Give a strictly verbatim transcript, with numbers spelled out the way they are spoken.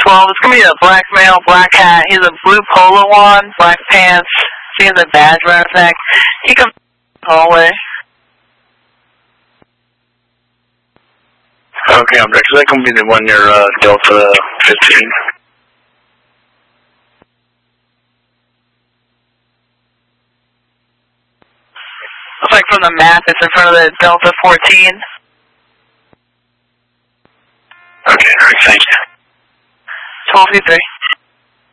twelve. It's going to be a black male, black hat. He's a blue polo on, black pants. He has a badge, matter of fact. He comes hallway. Okay, I'm Rex. That going to be the one near uh, Delta fifteen. Looks like from the map, it's in front of the Delta fourteen. Okay, alright, thank you. twelve three.